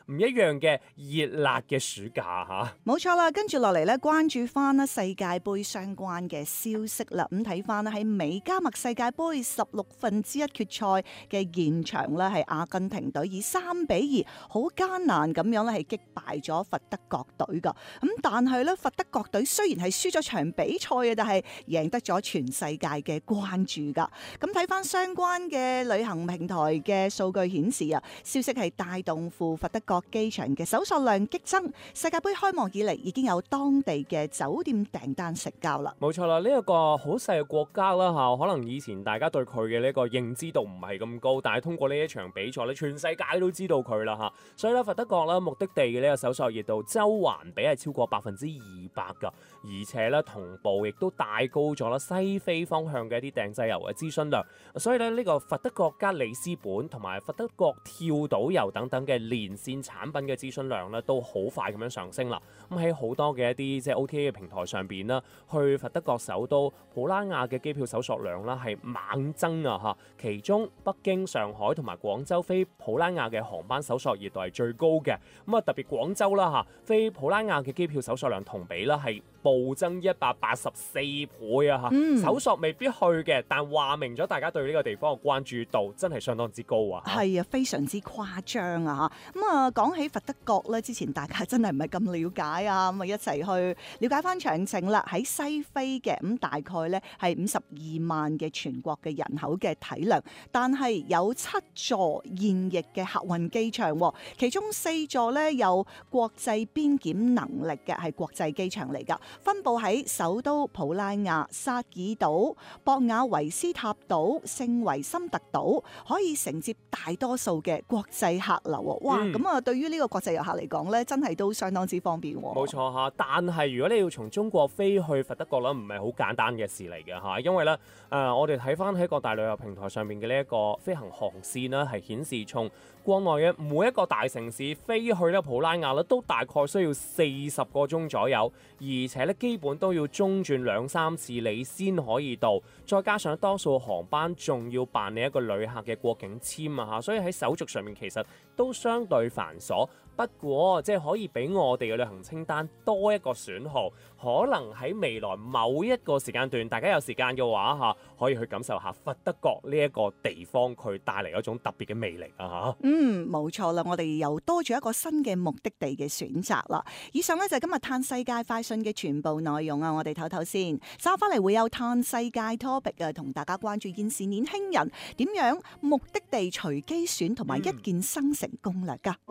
唔一樣嘅熱辣嘅暑假嚇。 冇錯啦，跟住落嚟咧，關注翻啦世界盃相關嘅消息啦。咁睇翻咧喺美加墨世界盃16分之一決賽嘅現場咧，係阿根廷隊以3-2好艱難咁樣咧係擊敗咗佛得角隊噶。咁但係咧，佛得角隊雖然係輸咗場比賽嘅，但係贏得咗全世界嘅關注噶。咁睇翻相關嘅旅行平台嘅數據顯示啊，消息係帶動赴佛得角機場嘅搜索量激增。世界盃開幕以嚟已經有當地嘅酒店訂單成交啦。 冇錯啦，呢一個好細嘅國家啦嚇，可能以前大家對佢嘅呢個認知度唔係咁高，但係通過呢一場比賽咧，全世界都知道佢啦嚇。所以咧，佛得角啦目的地嘅呢個搜索熱度周環比係超過200%㗎，而且咧同步亦都帶高咗啦西非方向嘅一啲訂製遊嘅諮詢量。所以咧，呢個佛得角加里斯本同埋佛得角跳島遊等等嘅連線產品嘅諮詢量咧，都好快咁樣上升啦。咁喺好多嘅一啲即係 OTA 嘅平台上邊啦，去佛得角首都普拉雅嘅機票搜索量啦係猛增啊嚇。其中北京、上海同埋廣州飛普拉雅嘅航班搜索熱度係最高嘅。咁啊特別廣州啦嚇，飛普拉雅嘅機票搜索量同比啦係暴增184倍啊嚇。搜索未必去嘅，但話明咗大家對呢個地方嘅關注度真係相當之高啊。 係啊，非常之誇張啊嚇。咁啊講起佛得角咧，之前大家真係唔係咁了解啊，咁啊一齊去了解翻詳情啦。喺西非嘅咁大概咧係52萬嘅全國嘅人口嘅體量，但係有7座現役嘅客運機場，其中4座咧有國際邊檢能力嘅係國際機場嚟㗎，分佈喺首都普拉雅、薩爾島、博雅維斯塔島、聖維森特島，可以承接大多數嘅國際客流喎。哇！咁啊，對於呢個國際遊客嚟講咧，真係都相當之方便喎。 冇錯嚇，但係如果你要從中國飛去佛得角咧，唔係好簡單嘅事嚟嘅嚇，因為咧我哋睇翻喺各大旅遊平台上面嘅呢一個飛行航線啦，係顯示從國內嘅每一個大城市飛去咧普拉雅咧，都大概需要40個鐘左右，而且咧基本都要中轉2-3次你先可以到，再加上多數航班仲要辦理一個旅客嘅過境簽啊嚇，所以喺手續上面其實都相對繁瑣。不過即係可以俾我哋嘅旅行清單多一個選號，可能喺未來某一個時間段，大家有時間嘅話嚇，可以去感受下佛得角呢一個地方佢帶嚟一種特別嘅魅力啊嚇。 冇錯啦，我哋又多咗一個新嘅目的地嘅選擇啦。以上咧就係今日嘆世界快訊嘅全部內容啊！我哋唞唞先，稍翻嚟會有嘆世界 topic 啊，同大家關注現時年輕人點樣目的地隨機選同埋一鍵生成攻略㗎。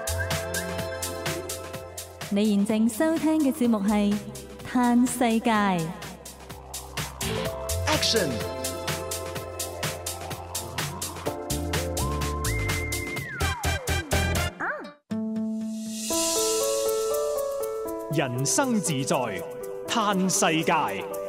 你現正收聽嘅節目係嘆世界。 Action！ 人生自在嘆世界。